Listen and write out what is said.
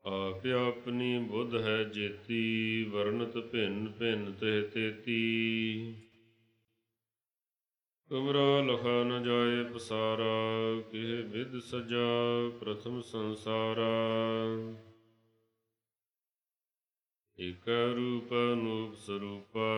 ਆਪ ਆਪਣੀ ਬੁੱਧ ਹੈ ਜੇਤੀ, ਵਰਨਤ ਭਿੰਨ ਭਿੰਨ ਤਿਹ ਤੇਤੀ। ਤੁਮਰਾ ਲਖਾ ਨ ਜਾਏ ਪਸਾਰਾ, ਕਿਹ ਵਿਦ ਸਜਾ ਪ੍ਰਥਮ ਸੰਸਾਰਾ। ਏਕੈ ਰੂਪ ਅਨੂਪ ਸਰੂਪਾ,